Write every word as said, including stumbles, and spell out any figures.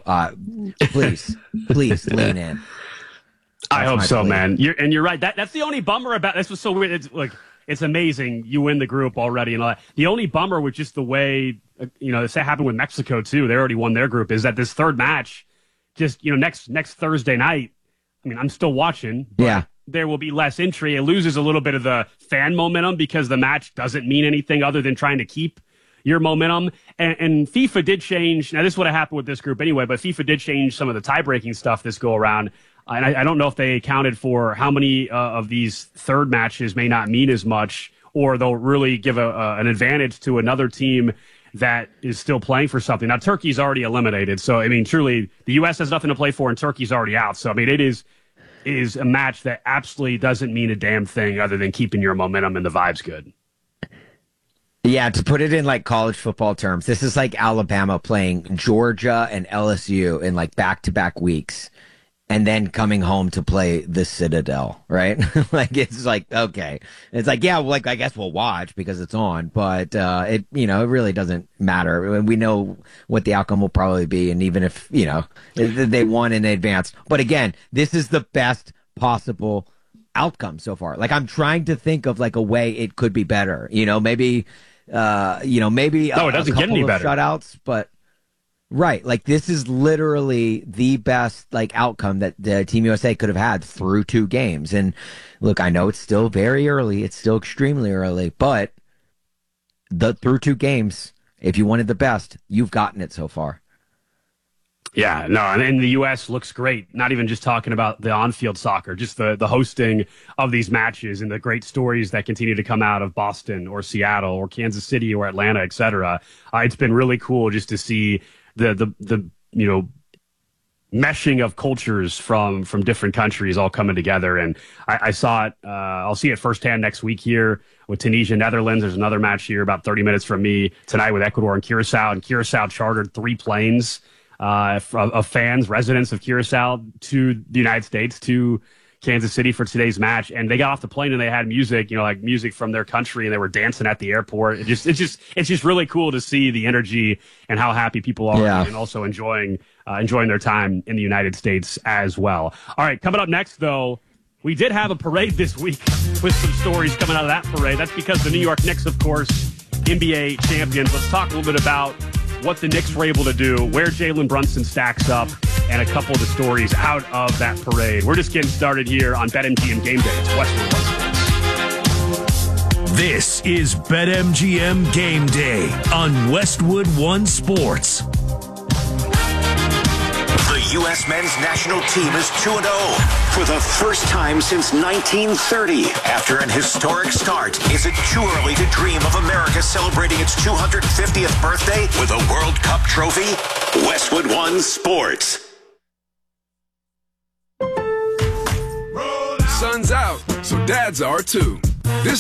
uh, please, please lean in. I That's hope my so, plea. man. You're, and you're right. That that's the only bummer about this. Was so weird. It's like it's amazing you win the group already and all that. The only bummer was just the way uh, you know this happened with Mexico too. They already won their group. Is that this third match? Just you know next next Thursday night. I mean, I'm still watching. But Yeah. There will be less entry. It loses a little bit of the fan momentum because the match doesn't mean anything other than trying to keep your momentum. And, and FIFA did change. Now, this would have happened with this group anyway, but FIFA did change some of the tie-breaking stuff this go around. And I, I don't know if they accounted for how many uh, of these third matches may not mean as much, or they'll really give a, a, an advantage to another team that is still playing for something. Now, Turkey's already eliminated. So, I mean, truly, the U S has nothing to play for, and Turkey's already out. So, I mean, it is is a match that absolutely doesn't mean a damn thing other than keeping your momentum and the vibes good. Yeah, to put it in like college football terms, this is like Alabama playing Georgia and L S U in like back-to-back weeks and then coming home to play the Citadel, right? Like, it's like, okay. It's like, yeah, like, I guess we'll watch because it's on, but uh, it, you know, it really doesn't matter. We know what the outcome will probably be, and even if, you know, they won in advance. But again, this is the best possible outcome so far. Like, I'm trying to think of like a way it could be better. You know, maybe, uh, you know, maybe No, a, it doesn't a get couple any of better. shutouts, but right, like this is literally the best like outcome that the Team U S A could have had through two games. And look, I know it's still very early, it's still extremely early, but the through two games, if you wanted the best, you've gotten it so far. Yeah, no, and, and the U S looks great. Not even just talking about the on-field soccer, just the, the hosting of these matches and the great stories that continue to come out of Boston or Seattle or Kansas City or Atlanta, et cetera. Uh, it's been really cool just to see the, the, the, you know, meshing of cultures from, from different countries all coming together. And I, I saw it, uh, I'll see it firsthand next week here with Tunisia, Netherlands. There's another match here about thirty minutes from me tonight with Ecuador and Curacao. And Curacao chartered three planes uh, of, of fans, residents of Curacao to the United States, to Kansas City for today's match. And they got off the plane and they had music, you know, like music from their country, and they were dancing at the airport. It just, it's just, it's just really cool to see the energy and how happy people are, Yeah. and also enjoying, uh, enjoying their time in the United States as well. All right. Coming up next though, we did have a parade this week with some stories coming out of that parade. That's because the New York Knicks, of course, N B A champions. Let's talk a little bit about what the Knicks were able to do, where Jalen Brunson stacks up, and a couple of the stories out of that parade. We're just getting started here on BetMGM Game Day. It's Westwood One Sports. This is BetMGM Game Day on Westwood One Sports. The U S men's national team is two and oh for the first time since nineteen thirty. After an historic start, is it too early to dream of America celebrating its two hundred fiftieth birthday with a World Cup trophy? Westwood One Sports. Sun's out, so dads are too. This